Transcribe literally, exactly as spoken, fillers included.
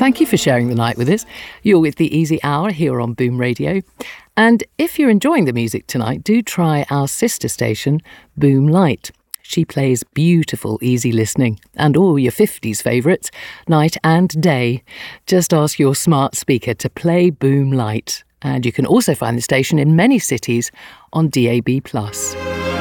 Thank you for sharing the night with us. You're with the Easy Hour here on Boom Radio. And if you're enjoying the music tonight, do try our sister station, Boom Light. She plays beautiful easy listening and all your fifties favourites, night and day. Just ask your smart speaker to play Boom Light. And you can also find the station in many cities on D A B plus.